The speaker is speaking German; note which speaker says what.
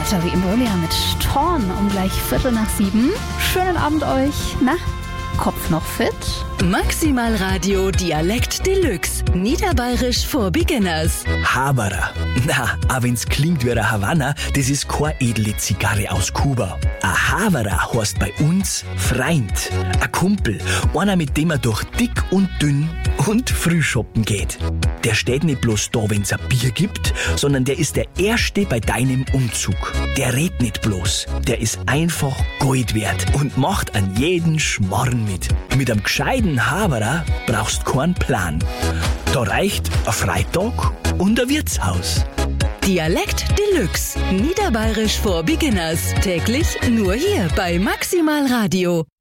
Speaker 1: Natalie Imbruglia mit Torn um gleich 6:15. Schönen Abend euch. Na, Kopf noch fit?
Speaker 2: Maximal Radio Dialekt Deluxe. Niederbayerisch for Beginners.
Speaker 3: Havara. Na, auch wenn's klingt wie eine Havanna, das ist keine edle Zigarre aus Kuba. A Havara heißt bei uns Freund, ein Kumpel, einer, mit dem man durch dick und dünn und früh shoppen geht. Der steht nicht bloß da, wenn's ein Bier gibt, sondern der ist der Erste bei deinem Umzug. Der redet nicht bloß, der ist einfach Gold wert und macht an jeden Schmarrn mit. Mit einem gescheiten Havara brauchst keinen Plan. Da reicht ein Freitag und ein Wirtshaus.
Speaker 2: Dialekt Deluxe. Niederbayerisch for Beginners. Täglich nur hier bei Maximal Radio.